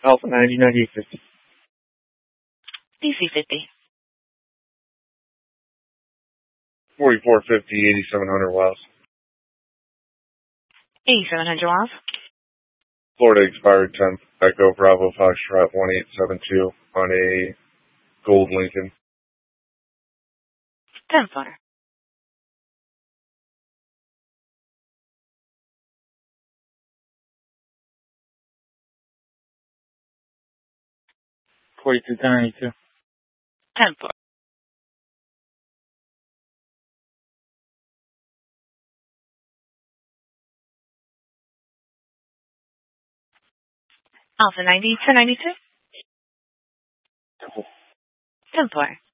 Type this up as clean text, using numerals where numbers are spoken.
Alpha 90, 9850. DC 50. 4450, 8700 miles. 8700 miles. Florida expired 10. Echo Bravo Foxtrot 1872 on a gold Lincoln. 10-4. $42, 1092. 10-4. Alpha 90, 1092. 10-4.